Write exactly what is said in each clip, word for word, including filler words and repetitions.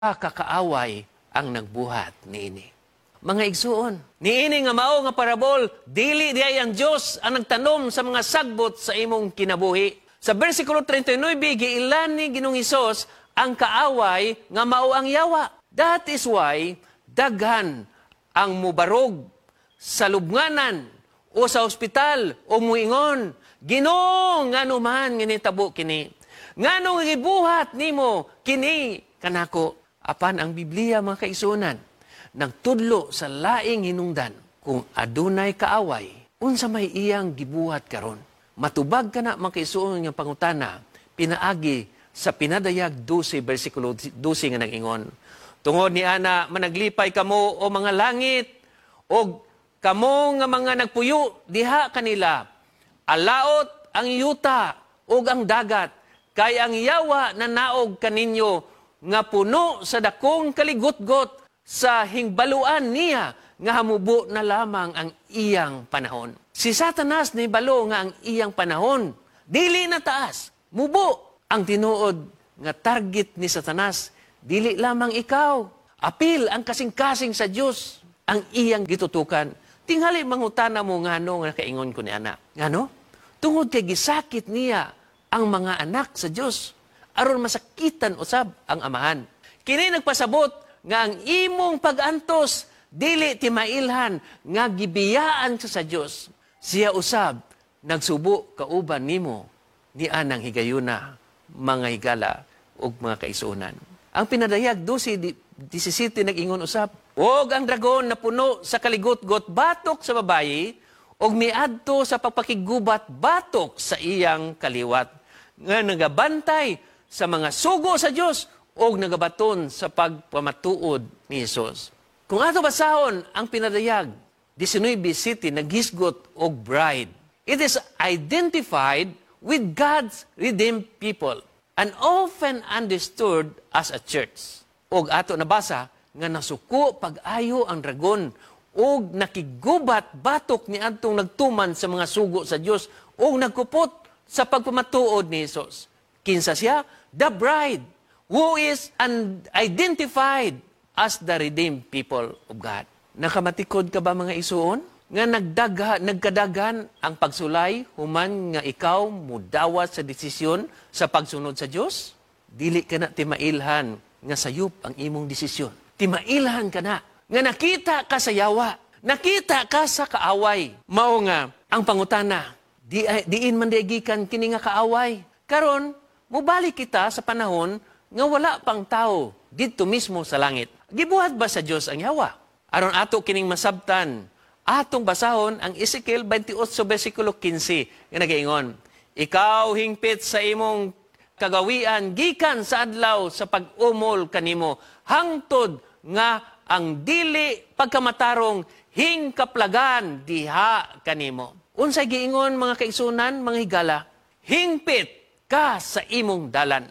kakaaway ang nagbuhat niini. Mga igsuon, niini nga mao nga parabol, dili diay ang Dios ang nagtanom sa mga sagbot sa imong kinabuhi. Sa bersikulo thirty-nine, giilan ni Ginoong Hesus ang kaaway nga mao ang yawa. That is why daghan ang mubarog sa lubnganan o sa ospital o muingon, Ginoo, ngano man nginitabo kini. Ngano gibuhat nimo kini kanako. Apan ang Biblia, mga kaisunan, nagtudlo sa laing hinungdan kung adunay kaaway, unsa may iyang gibuhat karon. Matubag ka na, mga kaisunan, ng pangutana, pinaagi sa pinadayag twelve, versikulo twelve nga nag-ingon. Tungod ni ana, managlipay kamo o mga langit, o kamo nga mga nagpuyo, diha kanila, alaot ang yuta o ang dagat, kay ang yawa na naog kaninyo, nga puno sa dakong kaligutgot sa hingbaluan niya nga hamubo na lamang ang iyang panahon. Si Satanas ni balo nga ang iyang panahon, dili na taas, mubo. Ang tinuod nga target ni Satanas, dili lamang ikaw. Apil ang kasing-kasing sa Dios ang iyang gitutukan. Tingali mangutana mo ngano nga kaingon ko ni ana. Ngano? Tungod kay gisakit niya ang mga anak sa Dios, aron masakitan usab ang amahan. Kini nagpasabot nga ang imong pag-antos dili timailhan nga gibiyaan sa sa Dios. Siya usab nagsubo kauban nimo ni anang higayuna, mga higala ug mga kaisunan. Ang pinadayag twelve seventeen nag-ingon usab, og ang dragon na puno sa kaligutgot batok sa babayi og miadto sa pagpakigubat batok sa iyang kaliwat nga nagabantay sa mga sugo sa Diyos o nagabaton sa pagpamatuod ni Jesus. Kung ato basahon ang pinadayag, nineteen city naghisgot og bride. It is identified with God's redeemed people and often understood as a church. Og ato nabasa nga nasuko pag-ayo ang dragon og nakigubat batok ni adtong nagtuman sa mga sugo sa Dios og nagkupot sa pagpamatuod ni Jesus. Kinsa siya? The bride, who is identified as the redeemed people of God. Nakamatikod ka ba, mga isuon? Nga nagdaga, nagkadagan ang pagsulay, human nga ikaw mudawat sa desisyon sa pagsunod sa Diyos? Dili ka na timailhan nga sayop ang imong desisyon. Timailhan ka na nga nakita ka sa yawa, nakita ka sa kaaway. Mao nga ang pangutana, di, diin man diagikan kini nga kaaway. Karon, mubalik kita sa panahon nga wala pang tao dito mismo sa langit. Gibuhat ba sa Diyos ang yawa? Aron ato kining masabtan, atong basahon ang Ezekiel twenty-eight, versikulo fifteen, nga nagaingon, ikaw hingpit sa imong kagawian, gikan sa adlaw sa pag-umol kanimo, hangtod nga ang dili pagkamatarong hingkaplagan diha kanimo. Unsay giingon, mga kaigsunan, mga higala, hingpit ka sa imong dalan.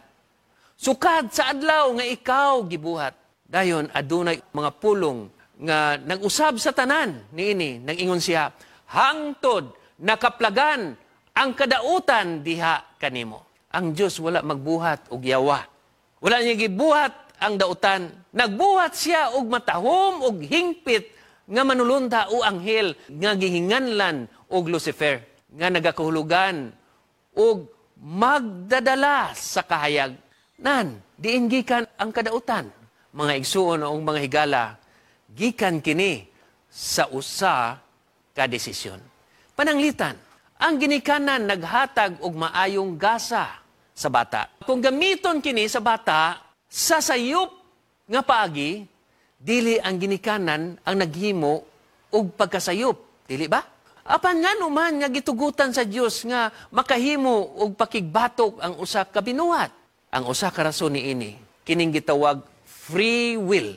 Sukad sa adlaw nga ikaw gibuhat. Dayon adunay mga pulong nga nag-usab sa tanan niini, nag-ingon siya, hangtod nakaplagan ang kadautan diha kanimo. Ang Dios wala magbuhat og yawa. Wala niya gibuhat ang dautan. Nagbuhat siya og matahom og hingpit nga manulunda o anghel nga gihinganlan og Lucifer nga nagakahulugan og magdadala sa kahayag. Nan, diin gikan ang kadautan. Mga igsuon o mga higala, gikan kini sa usa ka desisyon. Pananglitan, ang ginikanan naghatag og maayong gasa sa bata. Kung gamiton kini sa bata, sa sayop nga paagi, dili ang ginikanan ang naghimo og pagkasayop. Dili ba? Apan nga naman nga gitugutan sa Dios nga makahimo og pakigbatok ang usa ka binuhat. Ang usa ka rason niini kining gitawag free will.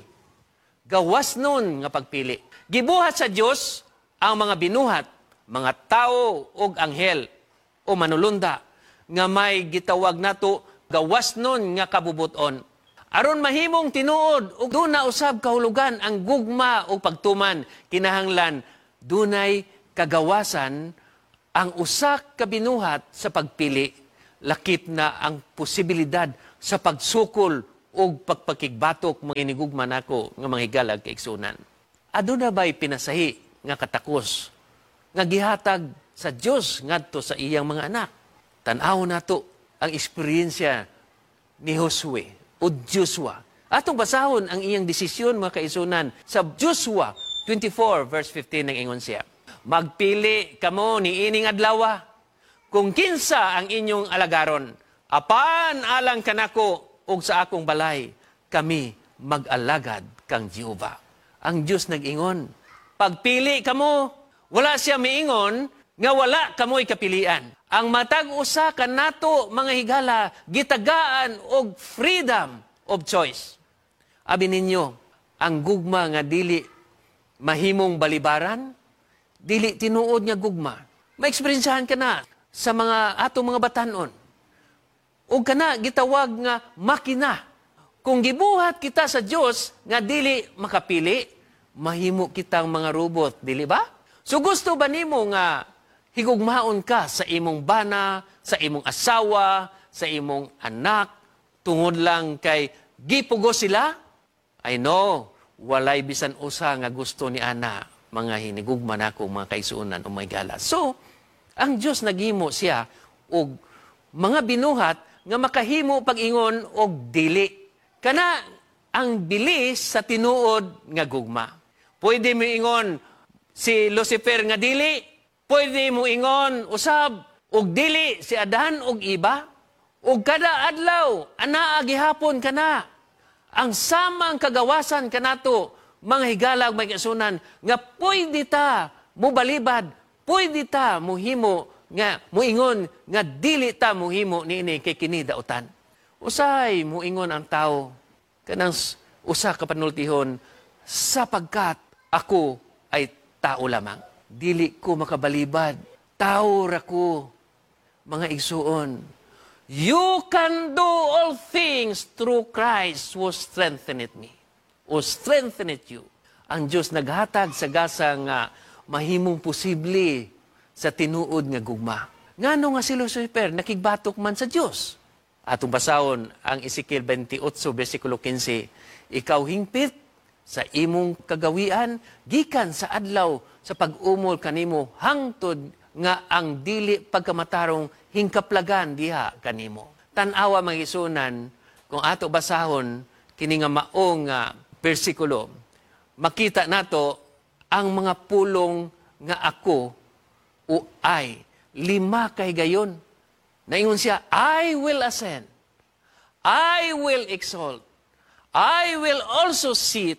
Gawas nun nga pagpili. Gibuhat sa Dios ang mga binuhat, mga tao ug anghel o manulunda nga may gitawag nato gawas nun nga kabubuton. Aron mahimong tinuod ug duna usab kahulugan ang gugma o pagtuman, kinahanglan dunay kagawasan ang usak kabinuhat sa pagpili, lakip na ang posibilidad sa pagsukol o pagpakigbatok mga inigugma nako nga mga higalag kaigsunan. Aduna ba'y pinasahi nga katakos nga gihatag sa Dios ngadto sa iyang mga anak? Tan-aw nato ang eksperyensya ni Josue o Joshua. Atong basahon ang iyang desisyon mga kaigsunan sa Joshua twenty-four verse fifteen ng ingon siya. Magpili kamo ni ining adlaw kung kinsa ang inyong alagaron. Apan alang kanako ug sa akong balay kami mag-alagad kang Jehova. Ang Diyos nag-ingon, pagpili kamo, wala siya miingon nga wala kamoy kapilian. Ang matag usa kanato mga higala gitagaan og freedom of choice. Abi ninyo, ang gugma nga dili mahimong balibaran, dili tinuod nga gugma. Maeksperinsahan ka na sa mga atong mga batanon. O kana gitawag nga makina. Kung gibuhat kita sa Dios nga dili makapili, mahimo kitang mga robot, dili ba? So gusto ba nimo nga higugmaon ka sa imong bana, sa imong asawa, sa imong anak, tungod lang kay gipugo sila? I know, walay bisan usa nga gusto ni ana, mga hinigugma nako mga kaisunan o mga gala. So, ang Dios naghimo siya og mga binuhat nga makahimo pag-ingon og dili. Kana ang bilis sa tinuod nga gugma. Pwede mo ingon si Lucifer nga dili, pwede mo ingon usab og dili si Adan og iba, og kada adlaw anaa gihapon kana. Ang samang kagawasan kanato mga higalag may kasunan nga pwede ta mo balibad, pwede ta muhimo nga muingon nga dili ta muhimo niini kay kini dautan. Usay muingon ang tao kanang usa ka panultihon sapagkat ako ay tao lamang. Dili ko makabalibad. Tao ra ko. Mga igsuon. You can do all things through Christ who strengtheneth me. O strengtheneth you. Ang Diyos naghatag sa gasa nga mahimong posible sa tinuod nga gugma. Ngano nga si Lucifer nakigbatok man sa Diyos? Atong basahon ang Ezekiel twenty-eight, versikulo fifteen. Ikaw hingpit sa imong kagawian, gikan sa adlaw sa pag-umol kanimo, hangtod nga ang dili pagkamatarong hingkaplagan diha kanimo. Tan-awa mga isunan, kung ato basahon, kini nga maong nga bersikulo, makita nato ang mga pulong nga ako o ay, lima kay gayon. Naingon siya, I will ascend. I will exalt. I will also sit.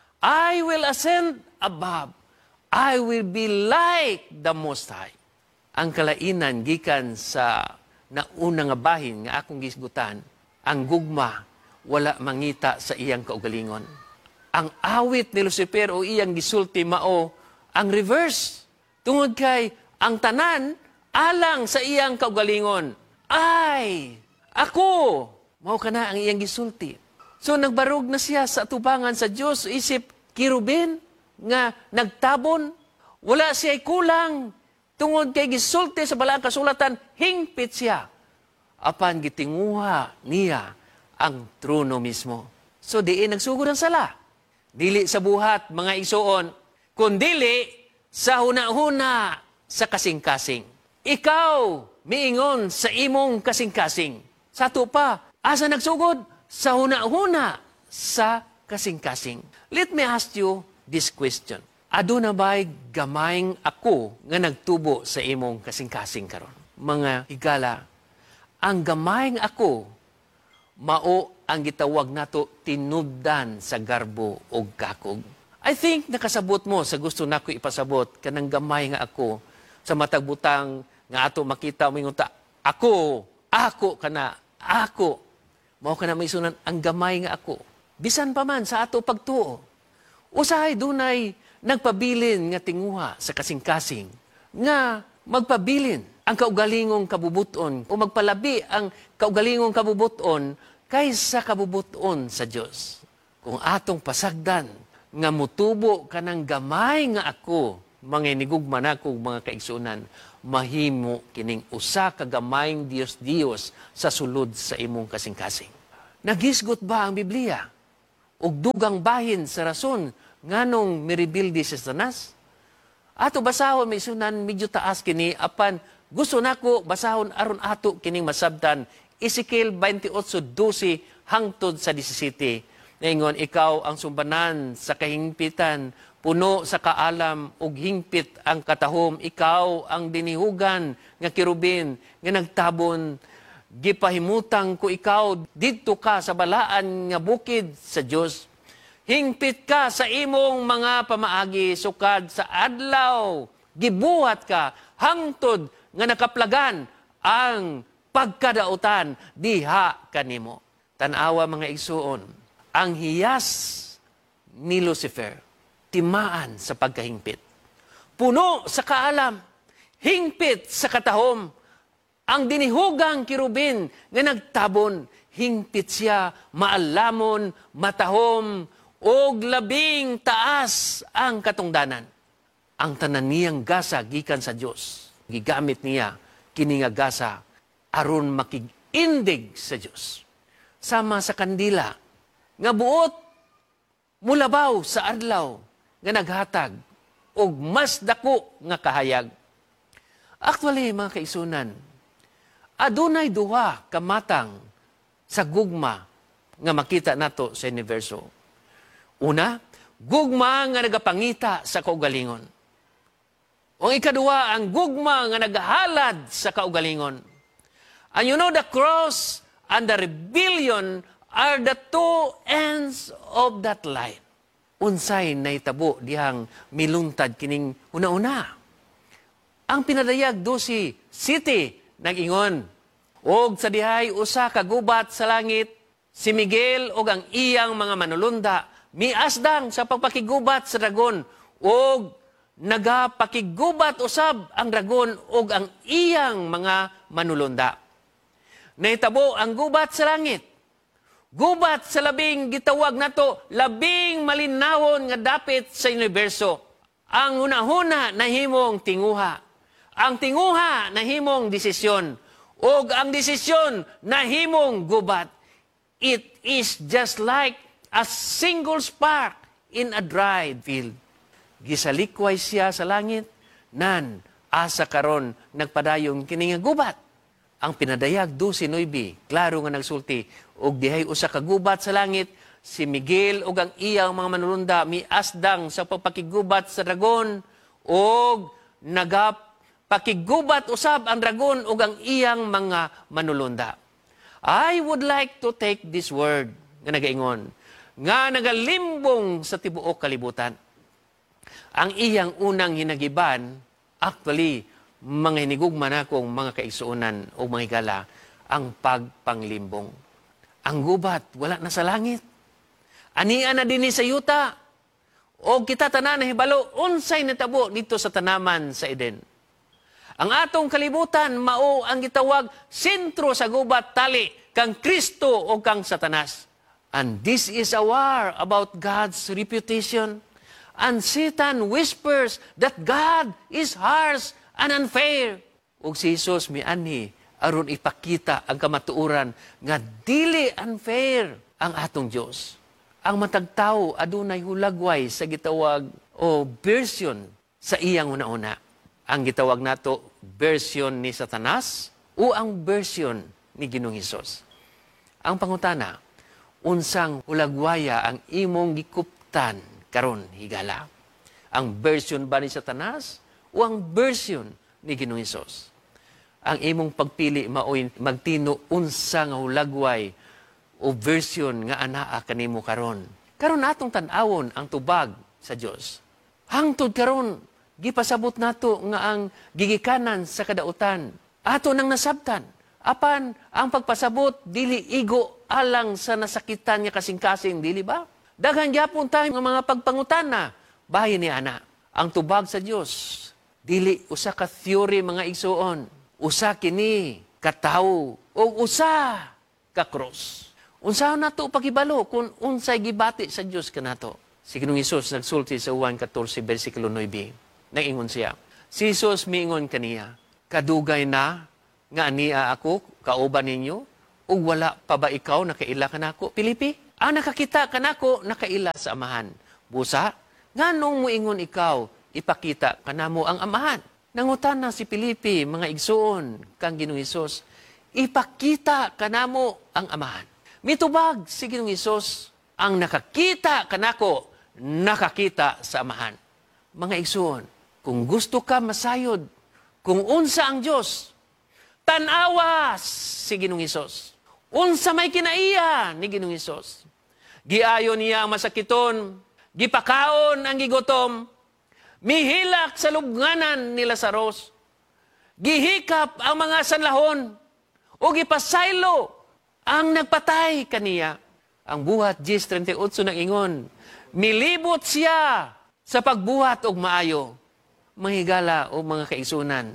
I will ascend above. I will be like the Most High. Ang kalainan gikan sa nauna nga bahin nga akong gisgutan, ang gugma wala mangita sa iyang kaugalingon. Ang awit ni Lucifer o iyang gisulti mao ang reverse. Tungod kay ang tanan alang sa iyang kaugalingon. Ay, ako, mao kana ang iyang gisulti. So nagbarog na siya sa atubangan sa Dios, isip kirubin nga nagtabon, wala siya kulang. Tungod kay gisulti sa balaang kasulatan, hingpit siya. Apan gitinguha niya ang trono mismo. So diin nagsugod ang sala. Dili sa buhat mga isuon, kundili sa huna-huna sa kasing-kasing. Ikaw, miingon sa imong kasing-kasing. Sa to pa, asa nagsugod? Sa huna-huna sa kasing-kasing. Let me ask you this question. Aduna ba'y gamayng ako nga nagtubo sa imong kasing-kasing karon? Mga higala, ang gamayng ako, mao ang gitawag nato tinubdan sa garbo o kakog. I think nakasabot mo sa gusto nako ipasabot kanang gamay nga ako sa matag butang nga ato makita mo ta ako ako kana ako mao kana may sunan ang gamay nga ako bisan pa man sa ato pagtuo usahay dunay nagpabilin nga tinguha sa kasing-kasing nga magpabilin ang kaugalingong kabubuton o magpalabi ang kaugalingong kabubuton kaysa kabubuton sa Dios. Kung atong pasagdan nga mutubo kanang gamay nga ako, mga inigugma nako mga kaigsunan, mahimo kining usa ka gamayng Dios Dios sa sulod sa imong kasing-kasing. Nagisgot ba ang Biblia? Ug dugang bahin sa rason nganong miribildi si Satanas? Ato basahon may sunan medyo taas kini apan gusto nako basahon aron ato kining masabtan Ezekiel twenty-eight twelve hangtod sa seventeen. Naingon, ikaw ang sumbanan sa kahingpitan, puno sa kaalam ug hingpit ang katahom, ikaw ang dinihugan nga kirubin nga nagtabon, gipahimutang ko ikaw didto ka sa balaan nga bukid sa Dios. Hingpit ka sa imong mga pamaagi sukad sa adlaw, gibuhat ka hangtod nga nakaplagan ang pagkadautan diha kanimo. Tanawa mga igsuon, ang hiyas ni Lucifer, timaan sa pagkahingpit. Puno sa kaalam, hingpit sa katahom, ang dinihugang kirubin nga nagtabon, hingpit siya, maalamon, matahom, og labing taas ang katungdanan. Ang tanan niyang gasa gikan sa Dios. Gigamit niya kini nga gasa aron makig-indig sa Dios. Sama sa kandila nga buot mulabaw sa adlaw nga naghatag og mas dako nga kahayag. Actually, mga kaisunan, adunay duha ka matang sa gugma nga makita nato sa universo. Una, gugma nga nagapangita sa kaugalingon. O ikaduha, ang gugma nga nagahalad sa kaugalingon. And you know, the cross and the rebellion are the two ends of that line. Unsay naitabo dihang miluntad kining una-una. Ang pinadayag do si City nag-ingon, og sa dihay usa ka gubat sa langit, si Miguel og ang iyang mga manulunda, miasdang sa pagpakigubat sa dragon, og nagapakigubat usab ang dragon og ang iyang mga manulunda. Naitabo ang gubat sa langit. Gubat sa labing gitawag nato, labing malinawon nga dapit sa universo. Ang hunahuna nahimong tinguha. Ang tinguha nahimong desisyon. O ang desisyon nahimong gubat. It is just like a single spark in a dry field. Gisalikway siya sa langit, nan asa karon nagpadayong kini nga gubat. Ang pinadayag do si Noybi, klaro nga nagsulti, og dihay usa ka gubat sa langit, si Miguel og ang iyang mga manulunda miasdang sa pagpakigubat sa dragon, og nagapakigubat usab ang dragon og ang iyang mga manulunda. I would like to take this word nga nagaingon, nga nagalimbong sa tibuok kalibutan. Ang iyang unang hinagiban, actually, mga hinigugma na kong mga kaigsuunan o mga higala, ang pagpanglimbong. Ang gubat, wala na sa langit. Anian na din sa yuta. O kita tanan na hibalo, unsay natabo dito sa tanaman sa Eden. Ang atong kalibutan, mao ang gitawag, sentro sa gubat tali, kang Kristo o kang Satanas. And this is a war about God's reputation. And Satan whispers that God is harsh and unfair. Ug si Jesus mianhi aron ipakita ang kamatuoran nga dili unfair ang atong Dios. Ang matag tawo adunay hulagway sa gitawag o version sa iyang una-una. Ang gitawag nato version ni Satanas o ang version ni Ginoong Hesus. Ang pangutana, unsang hulagwaya ang imong gikuptan karon higala? Ang version ba ni Satanas o ang version ni Ginoong Hesus? Ang imong pagpili maoy magtino unsa nga hulagway o version nga anaa kanimo karon. Karon atong tan-awon ang tubag sa Dios. Hangtod karon gipasabot nato nga ang gigikanan sa kadautan ato nang nasabtan. Apan ang pagpasabot dili igo alang sa nasakitan nga kasing-kasing, dili ba? Daghan gyapon tayo nga mga pagpangutana bahin ni ana. Ang tubag sa Dios dili usa ka theory mga igsuon, usa kini ka tawo o usa ka cross. Unsa nato pakibalo kung unsay gibati sa Dios kanato? Si Ginoong Hesus nagsulti sa Juan fourteen versikulo nine. Naingon siya. Si Jesus miingon kaniya, kadugay na nga ania ako kauban ninyo ug wala pa ba ikaw nakaila kanako, Pilipi? Ang nakakita kanako nakaila sa amahan. Busa, nganong muingon ikaw ipakita kanamo ang amahan? Nangutan na si Pilipi, mga igsoon kang Ginoong Hesus, ipakita kanamo ang amahan. Mitubag si Ginoong Hesus, ang nakakita kanako, nakakita sa amahan. Mga igsoon, kung gusto ka masayod, kung unsa ang Diyos, tanawa si Ginoong Hesus. Unsa may kinaiya ni Ginoong Hesus. Giayon niya ang masakiton, gipakaon ang gigutom, mihilak sa lubnganan ni Lazarus, gihikap ang mga sanlahon, o gipasaylo ang nagpatay kaniya. Ang buhat Jes thirty-eight nag-ingon, milibot siya sa pagbuhat og maayo. Mahigala o mga kaigsunan,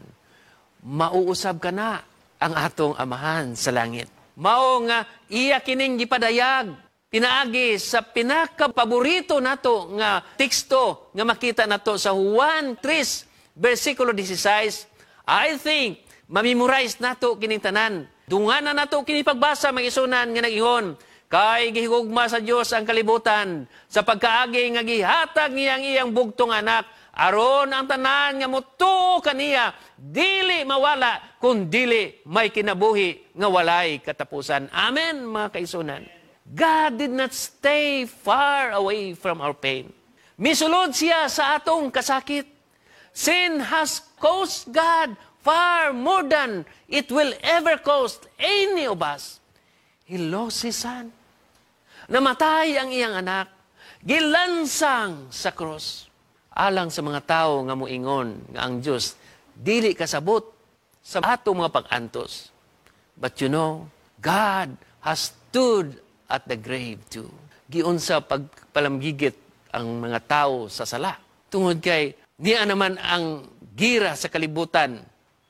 mauusab ka na ang atong amahan sa langit. Mao nga iya kining gipadayag pinaagi sa pinakapaborito nato nga teksto nga makita nato sa Juan three, versikulo sixteen. I think mamemorize nato kining tanan. Dunganan nato kini pagbasa mag-isunan nga nag-ingon, kay gihigugma sa Dios ang kalibutan sa pagkaagi nga gihatag niyang iyang bugtong anak aron ang tanan nga mutuo kaniya dili mawala kun dili may kinabuhi nga walay katapusan. Amen, mga kaisunan. God did not stay far away from our pain. Misulod siya sa atong kasakit. Sin has caused God far more than it will ever cost any of us. He lost His Son. Namatay ang iyang anak. Gilansang sa krus. Alang sa mga tao nga muingon nga ang Diyos dili kasabot sa atong mga pag-antos. But you know, God has stood at the grave too. Giun sa pagpalamgigit ang mga tao sa sala. Tungod kay niya naman ang gira sa kalibutan,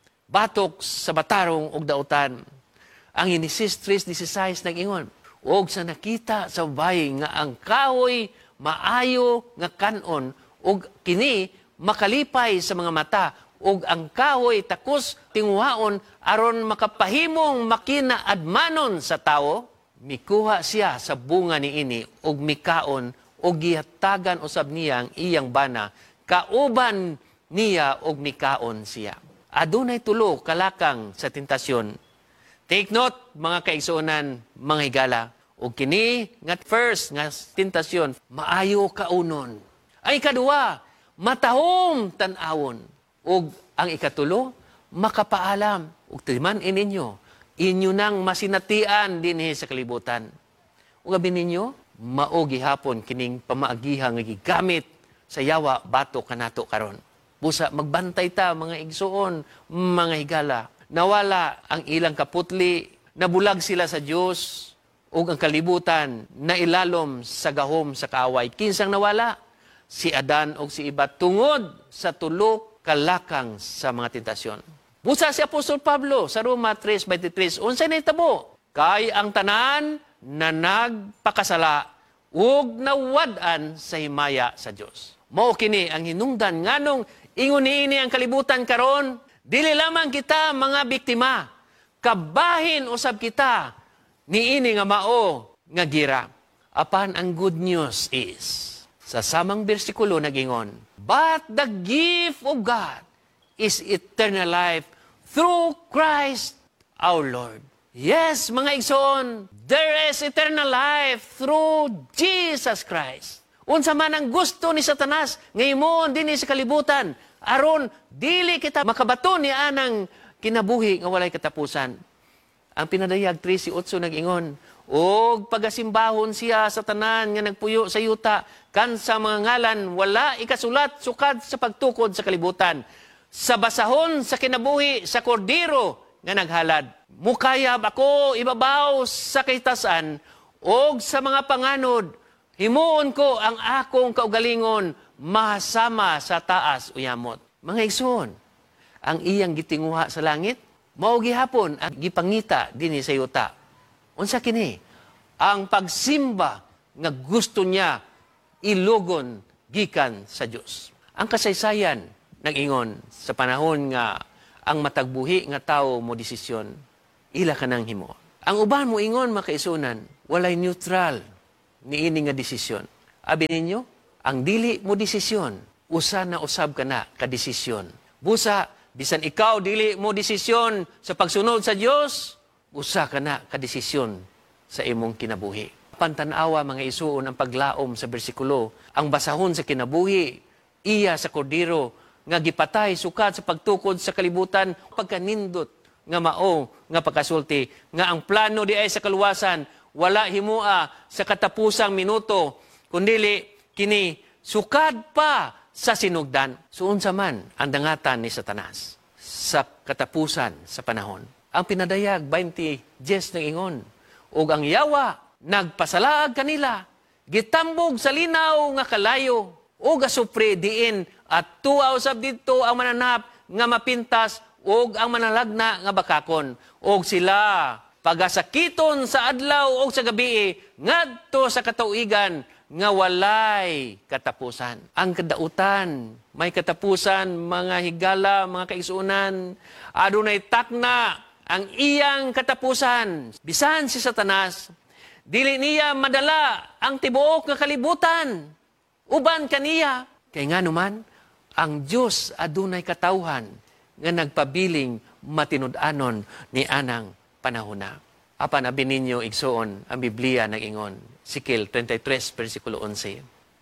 batok sa batarong ug dautan. Ang Genesis three sixteen nag-ingon, og sa nakita sa bayi nga ang kahoy maayo nga kanon ug kini makalipay sa mga mata ug ang kahoy takos tinguhaon aron makapahimong makinaadmanon sa tao, mikuha siya sa bunga niini ug mikaon ug gihatagan usab niya ang iyang bana, kauban niya ug mikaon siya. Adunay tulo kalakang sa tentasyon. Take note, mga kaigsuonan, mga higala, ug kini nga first nga tentasyon, maayo kaunon. Ay kaduwa, matahong tan-awon. Ug ang ikatulo, makapaalam. Ug timan ininyo, inyo nang masinatian dinhi sa kalibutan. Ug abi ninyo, mao gihapon kining pamaagiha nga gigamit sa yawa bato kanato karon. Busa magbantay ta mga igsuon, mga higala. Nawala ang ilang kaputli, nabulag sila sa Dios ug ang kalibutan na ilalom sa gahom sa kaaway. Kinsang nawala? Si Adan ug si Eva tungod sa tulo kalakang sa mga tentasyon. Busa si Apostol Pablo sa Roma three twenty-three, unsay nahitabo? Kay ang tanan na nagpakasala ug nawad-an sa himaya sa Dios. Mao kini ang hinungdan nganong ingon niini ang kalibutan karon, dili lamang kita mga biktima, kabahin usab kita niini nga mao nga gira. Apan ang good news is sa samang bersikulo nagingon, but the gift of God is eternal life through Christ our Lord. Yes, mga igsoon, there is eternal life through Jesus Christ. Unsa man ang gusto ni Satanas, ngayimon din sa kalibutan, aron dili kita makabato ni anang kinabuhi nga walay katapusan. Ang pinadayag three eighteen nag-ingon, og pagasimbahon siya sa tanan nga nagpuyo sa yuta, kan sa mga ngalan wala ikasulat sukad sa pagtukod sa kalibutan. Sa basahon sa kinabuhi sa kordero nga naghalad. Mukayab ako ibabaw sa kahitasan og sa mga panganod, himuon ko ang akong kaugalingon mahasama sa taas uyamot. Mga igsoon, ang iyang gitinguha sa langit, mao gihapon ang gipangita dinhi sa yuta. Unsa kini? Ang pagsimba nga gusto niya ilugon gikan sa Dios. Ang kasaysayan nag-ingon sa panahon nga ang matagbuhi nga tawo mo desisyon, ila ka nang himo. Ang uban mo ingon makaisunan, walay neutral niini nga desisyon. Abi ninyo, ang dili mo desisyon, usa na usab ka na ka desisyon. Busa, bisan ikaw dili mo desisyon sa pagsunod sa Dios, usa ka na ka desisyon sa imong kinabuhi. Pantanawa mga isuon ang paglaom sa bersikulo, ang basahon sa kinabuhi, iya sa kordero, nga gipatay sukat sa pagtukod sa kalibutan, pagkanindot nga mao nga pagkasulti, nga ang plano di ay sa kaluwasan, wala himua sa katapusang minuto, kundili kini sukad pa sa sinugdan. Suon sa man ang dangatan ni Satanas sa katapusan sa panahon. Ang pinadayag, twenty Jes ng ingon, ug ang yawa, nagpasalaag kanila, gitambog sa linaw nga kalayo, o gasupre diin at tuaw sab dito ang mananap nga mapintas o ang manalagna nga bakakon. O sila pagasakiton sa adlaw o sa gabi ngadto sa katuigan nga walay katapusan. Ang kadautan, may katapusan, mga higala, mga kaisunan, adunay takna ang iyang katapusan. Bisan si Satanas, dili niya madala ang tibuok nga kalibutan. Uban kaniya. Kay nga naman, ang Diyos adunay katawhan nga nagpabiling matinud-anon ni anang panahona. Apan abi ninyo igsuon ang Biblia nag-ingon. Ezekiel twenty-three, versikulo eleven.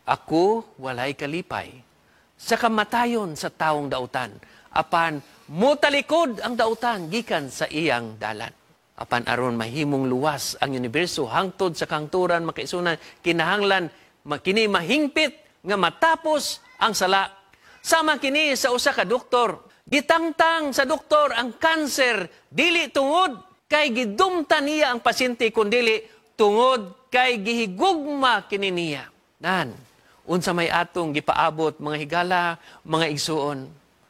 Ako walay kalipay sa kamatayon sa taong dautan. Apan mutalikod ang dautan gikan sa iyang dalan. Apan aron mahimong luwas ang universo hangtod sa kangturan makaisunan kinahanglan makini mahingpit nga matapos ang sala. Sama kini sa usa ka doktor. Gitangtang sa doktor ang kanser dili tungod kay gidumta niya ang pasyente kundili tungod kay gihigugma kini niya. Nan, unsa may atong gipaabot mga higala, mga igsuon.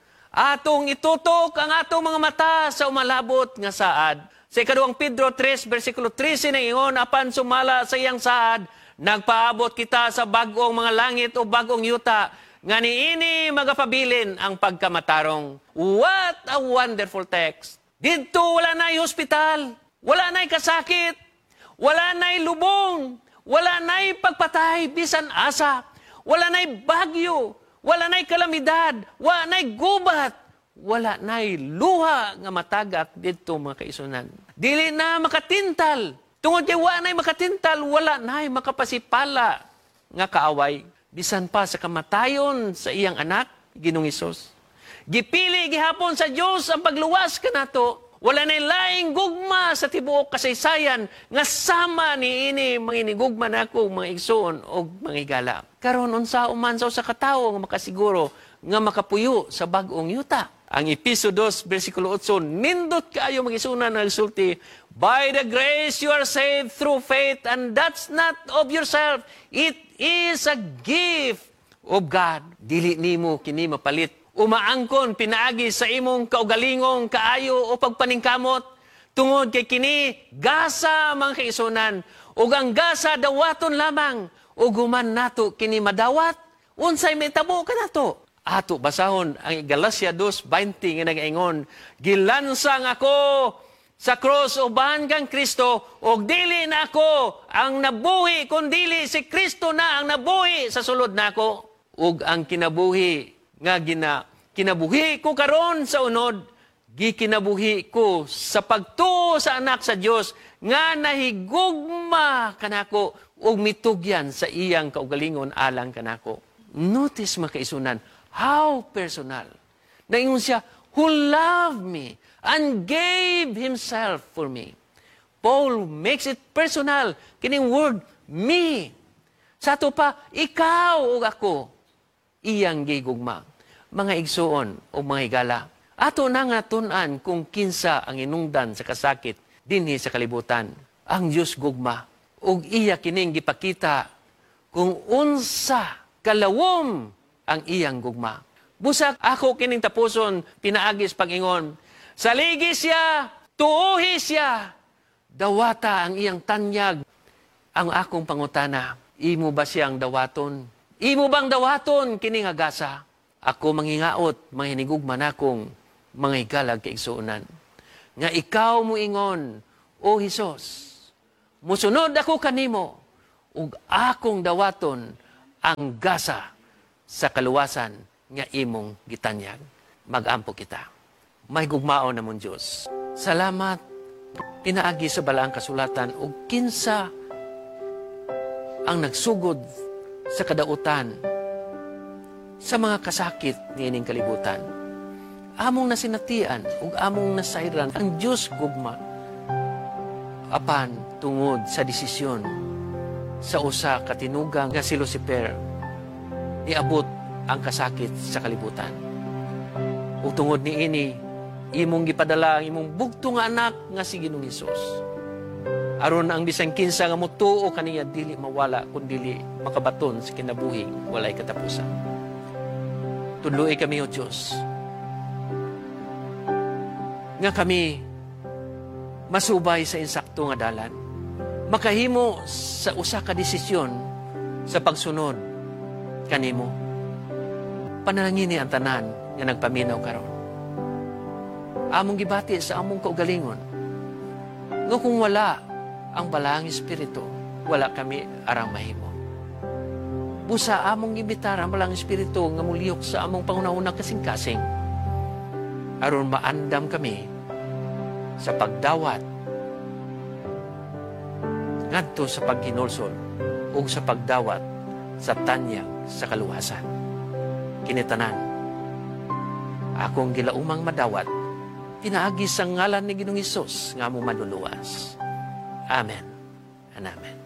Atong itutok ang atong mga mata sa umalabot nga saad. Sa ikaduhang Pedro three, versikulo thirteen na ingon, apan sumala sa iyang saad, nagpaabot kita sa bagong mga langit o bagong yuta, nga niini magapabilin ang pagkamatarong. What a wonderful text. Dito wala na'y hospital, wala na'y kasakit, wala na'y lubong, wala na'y pagpatay, bisan asa, wala na'y bagyo, wala na'y kalamidad, wala na'y gubat, wala na'y luha nga matagak dito mga kaisunan. Dili na makatintal. Tungod kay wala na'y makatintal, wala na'y makapasipala nga kaaway. Bisan pa sa kamatayon sa iyang anak, Ginoong Hesus. Gipili gihapon sa Dios ang pagluwas kanato. Wala na'y laing gugma sa tibuok kasaysayan nga sama ni ini manginigugma nako mga igsoon o mga higala. Karon unsa uman sa usa ka tawo nga makasiguro nga makapuyo sa bag-ong yuta. Ang Episo two, versikulo eight, nindot kaayo magisunan na resulti, by the grace you are saved through faith, and that's not of yourself. It is a gift of God. Dili nimo kini mapalit. Umaangkon pinaagi sa imong kaugalingong kaayo o pagpaningkamot. Tungod kay kini, gasa mga kaisunan. O ang gasa dawaton lamang. O guman nato kini madawat. Unsay may tabo ka nato. Ato basahon ang Galacia two twenty nga nag-ingon, gilansang ako sa cross uban kang Kristo, og dili na ako ang nabuhi, kundi si Kristo na ang nabuhi sa sulod nako. Ug ang kinabuhi nga gina kinabuhi ko karon sa unod, gikinabuhi ko sa pagtuo sa anak sa Dios nga nahigugma kanako ug mitugyan sa iyang kaugalingon alang kanako. Notice makaisunan, how personal. Naingon siya, who loved me and gave himself for me. Paul makes it personal. Kining word, me. Sa ito pa, ikaw o ako. Iyang gigugma. Mga igsuon o mga higala. Ato na nga tunan kung kinsa ang inungdan sa kasakit dinhi sa kalibutan. Ang Diyos gugma. O iya kining gipakita kung unsa kalawom ang iyang gugma. Busak ako kining tapuson, pinaagis pag-ingon. Saligi siya, tuuhi siya, dawata ang iyang tanyag. Ang akong pangutana, imo ba siyang dawaton? Imo bang dawaton kining agasa? Ako manghingaot, mahinigugman akong mga higalag kaigsuunan. Nga ikaw mo ingon, O Hesus, musunod ako kanimo, ug akong dawaton ang gasa sa kaluwasan nga imong gitanyag. Mag-ampo kita. May gugmao namon Diyos. Salamat, pinaagi sa balaang kasulatan, ug kinsa ang nagsugod sa kadautan, sa mga kasakit niining kalibutan. Among nasinatian, ug among nasayran, ang Diyos gugma, apan tungod sa desisyon sa usa katinugang nga si Lucifer, iabot ang kasakit sa kalibutan. Ug tungod niini, imong gipadala ang imong bugto nga anak nga si Ginoong Hesus. Aron ang bisan kinsa nga motuo kaniya dili mawala kundi makabaton sa kinabuhi walay katapusan. Tudloy kami o Diyos nga kami masubay sa insakto nga dalan, makahimo sa usa ka desisyon sa pagsunod kanimo. Panalangini ang tanan nga nagpaminaw karon. Among gibati sa among kaugalingon nga kung wala ang balaang espiritu, wala kami arang mahimo. Busa among gibitar ang balaang espiritu nga mulihok sa among pangunahunang kasing-kasing aron maandam kami sa pagdawat ngadto sa paghinulsol ug sa pagdawat sa tanyag sa kaluwasan. Kinitanan, akong gilaumang madawat, pinaagi sa ngalan ni Ginoong Hesus nga mo maduluwas. Amen and amen.